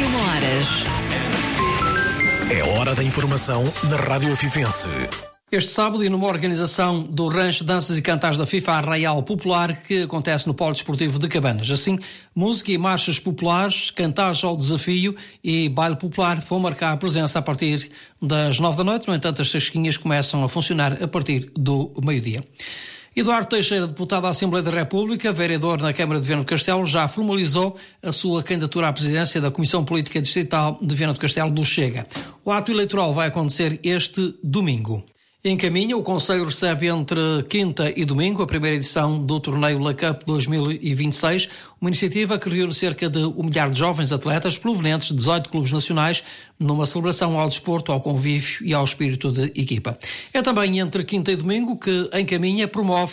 21h. É hora da informação na Rádio Afifense. Este sábado, e numa organização do Rancho Danças e Cantares da FIFA Arraial Popular, que acontece no Polo Desportivo de Cabanas. Assim, música e marchas populares, cantares ao desafio e baile popular vão marcar a presença a partir das 9 da noite. No entanto, as chasquinhas começam a funcionar a partir do meio-dia. Eduardo Teixeira, deputado da Assembleia da República, vereador na Câmara de Viana do Castelo, já formalizou a sua candidatura à presidência da Comissão Política Distrital de Viana do Castelo do Chega. O ato eleitoral vai acontecer este domingo. Em caminho, o Conselho recebe entre quinta e domingo a primeira edição do torneio La Cup 2026, uma iniciativa que reúne cerca de 1 milhar de jovens atletas provenientes de 18 clubes nacionais, numa celebração ao desporto, ao convívio e ao espírito de equipa. É também entre quinta e domingo que, em caminha, promove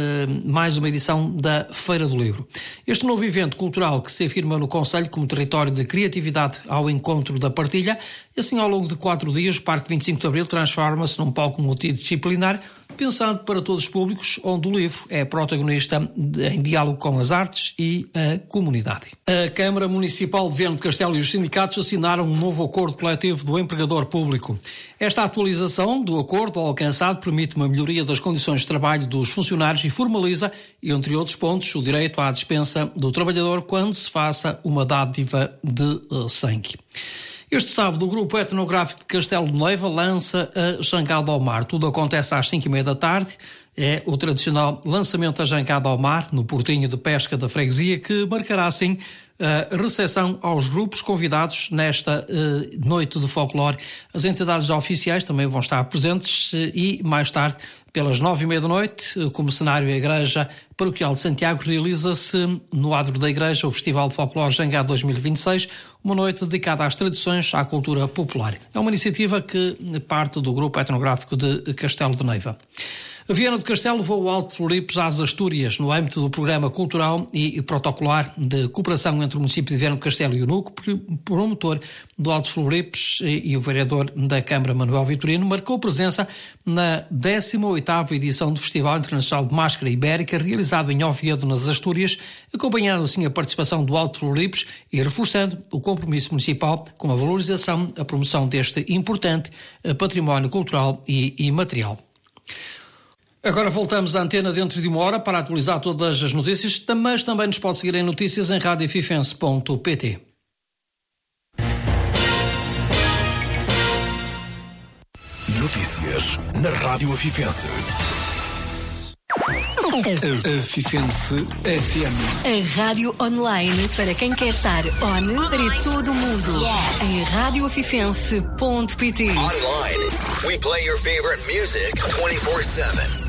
mais uma edição da Feira do Livro. Este novo evento cultural que se afirma no Conselho como território de criatividade ao encontro da partilha, e assim ao longo de 4 dias, o Parque 25 de Abril transforma-se num palco multidisciplinar, pensado para todos os públicos, onde o livro é protagonista em diálogo com as artes e a comunidade. A Câmara Municipal de Viana do Castelo e os sindicatos assinaram um novo acordo coletivo do empregador público. Esta atualização do acordo alcançado permite uma melhoria das condições de trabalho dos funcionários e formaliza, entre outros pontos, o direito à dispensa do trabalhador quando se faça uma dádiva de sangue. Este sábado, o Grupo Etnográfico de Castelo de Neiva lança a Jangada ao Mar. Tudo acontece às 5h30 da tarde. É o tradicional lançamento da Jangada ao Mar, no portinho de pesca da freguesia, que marcará, assim, a recepção aos grupos convidados nesta noite de folclore. As entidades oficiais também vão estar presentes e, mais tarde, pelas 9h30 da noite, como cenário a Igreja Paroquial de Santiago, realiza-se no adro da Igreja o Festival de Folclore Jangada 2026, uma noite dedicada às tradições, à cultura popular. É uma iniciativa que parte do Grupo Etnográfico de Castelo de Neiva. A Viana do Castelo levou o Alto Floripes às Astúrias, no âmbito do Programa Cultural e Protocolar de Cooperação entre o município de Viana do Castelo e o NUC. Promotor do Alto Floripes e o vereador da Câmara, Manuel Vitorino, marcou presença na 18ª edição do Festival Internacional de Máscara Ibérica, realizado em Oviedo, nas Astúrias, acompanhando assim a participação do Alto Floripes e reforçando o compromisso municipal com a valorização, a promoção deste importante património cultural e imaterial. Agora voltamos à antena dentro de 1 hora para atualizar todas as notícias, mas também nos pode seguir em notícias em radiofifense.pt. Notícias na Rádio Afifense. Afifense FM. A rádio online para quem quer estar on para todo o mundo. Em radiofifense.pt. Online, we play your favorite music 24/7.